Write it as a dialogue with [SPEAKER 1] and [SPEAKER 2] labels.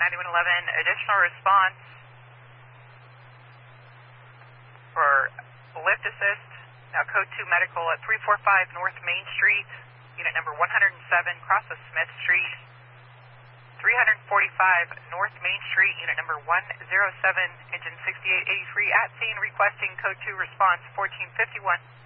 [SPEAKER 1] 9111, additional response for lift assist. Now code 2 medical at 345 North Main Street, unit number 107, cross of Smith Street. 345 North Main Street, unit number 107, engine 6883 at scene, requesting code 2 response 1451.